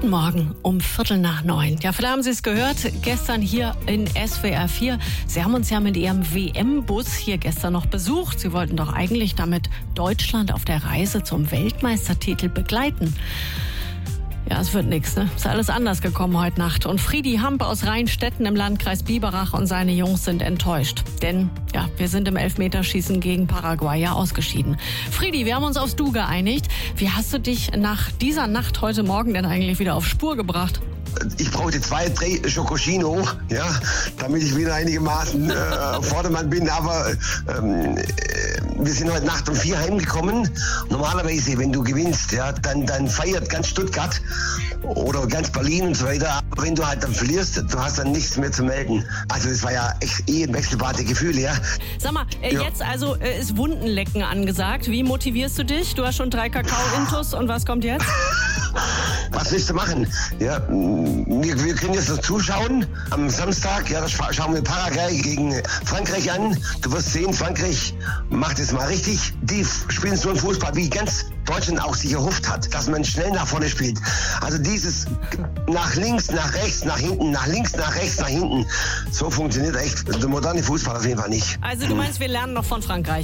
Guten Morgen um 8:45. Ja, vielleicht haben Sie es gehört, gestern hier in SWR 4. Sie haben uns ja mit Ihrem WM-Bus hier gestern noch besucht. Sie wollten doch eigentlich damit Deutschland auf der Reise zum Weltmeistertitel begleiten. Ja, es wird nichts, ne? Ist alles anders gekommen heute Nacht. Und Friedi Hamp aus Rheinstetten im Landkreis Biberach und seine Jungs sind enttäuscht. Denn, ja, wir sind im Elfmeterschießen gegen Paraguay ja ausgeschieden. Friedi, wir haben uns aufs Du geeinigt. Wie hast du dich nach dieser Nacht heute Morgen denn eigentlich wieder auf Spur gebracht? Ich brauchte 2, 3 Schokocino, ja, damit ich wieder einigermaßen Vordermann bin. Aber wir sind heute Nacht um 4 heimgekommen. Normalerweise, wenn du gewinnst, ja, dann feiert ganz Stuttgart oder ganz Berlin und so weiter. Aber wenn du halt dann verlierst, du hast dann nichts mehr zu melden. Also es war ja echt ein wechselbare Gefühl, ja. Sag mal, jetzt also ist Wundenlecken angesagt. Wie motivierst du dich? Du hast schon 3 Kakao-Intus und was kommt jetzt? Was willst du machen? Ja, wir können jetzt noch zuschauen am Samstag. Ja, das schauen wir Paraguay gegen Frankreich an. Du wirst sehen, Frankreich macht es mal richtig. Die spielen so einen Fußball, wie ganz Deutschland auch sich erhofft hat, dass man schnell nach vorne spielt. Also dieses nach links, nach rechts, nach hinten, nach links, nach rechts, nach hinten. So funktioniert echt der moderne Fußball auf jeden Fall nicht. Also du meinst, wir lernen noch von Frankreich?